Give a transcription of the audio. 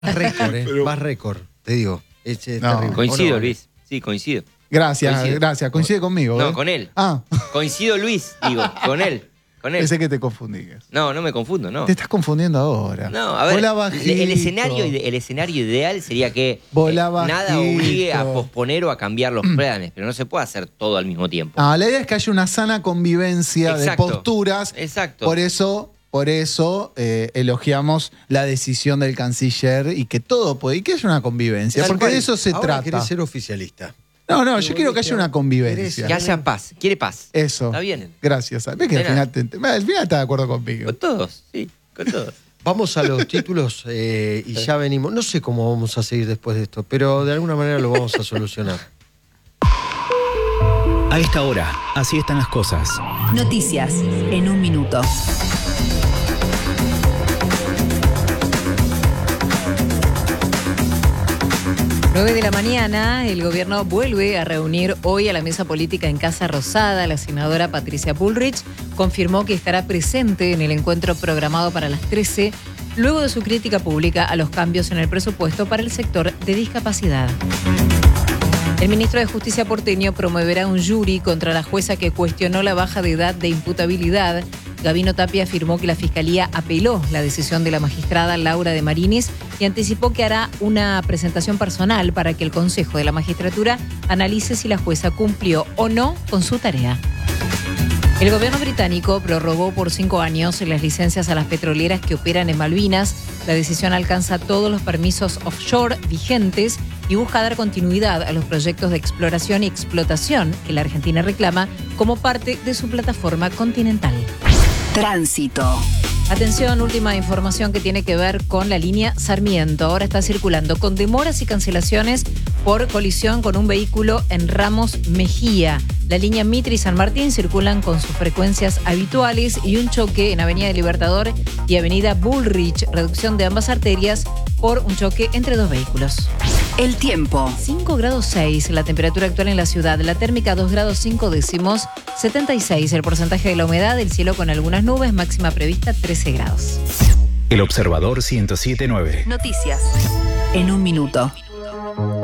Récord, más récord, te digo. Es terrible. Coincido, Luis. Sí, coincido. Gracias. Coincide conmigo. No, con él. Coincido, Luis, digo, con él. Pensé que te confundías. No me confundo, no. Te estás confundiendo ahora. No, a ver, el escenario ideal sería que nada obligue a posponer o a cambiar los planes, pero no se puede hacer todo al mismo tiempo. La idea es que haya una sana convivencia de posturas. Exacto. Por eso elogiamos la decisión del canciller y que todo puede, y que haya una convivencia, porque de eso se trata. Querés ser oficialista. No, yo quiero que haya una convivencia. Que haya paz, quiere paz. Eso. Está bien. Gracias. Ves que al final estás de acuerdo conmigo. Con todos, sí, con todos. Vamos a los títulos y ya venimos. No sé cómo vamos a seguir después de esto, pero de alguna manera lo vamos a solucionar. A esta hora, así están las cosas. Noticias en un minuto. Nueve de la mañana, el gobierno vuelve a reunir hoy a la mesa política en Casa Rosada. La senadora Patricia Bullrich confirmó que estará presente en el encuentro programado para las 13, luego de su crítica pública a los cambios en el presupuesto para el sector de discapacidad. El ministro de Justicia porteño promoverá un jury contra la jueza que cuestionó la baja de edad de imputabilidad. Gabino Tapia afirmó que la Fiscalía apeló la decisión de la magistrada Laura de Marinis y anticipó que hará una presentación personal para que el Consejo de la Magistratura analice si la jueza cumplió o no con su tarea. El gobierno británico prorrogó por 5 años las licencias a las petroleras que operan en Malvinas. La decisión alcanza todos los permisos offshore vigentes y busca dar continuidad a los proyectos de exploración y explotación que la Argentina reclama como parte de su plataforma continental. Tránsito. Atención, última información que tiene que ver con la línea Sarmiento. Ahora está circulando con demoras y cancelaciones por colisión con un vehículo en Ramos Mejía. La línea Mitre y San Martín circulan con sus frecuencias habituales y un choque en Avenida Libertador y Avenida Bullrich, reducción de ambas arterias por un choque entre dos vehículos. El tiempo. 5 grados 6 la temperatura actual en la ciudad. La térmica 2 grados 5 décimos. 76 el porcentaje de la humedad. El cielo con algunas nubes. Máxima prevista 13 grados. El Observador 107.9. Noticias en un minuto.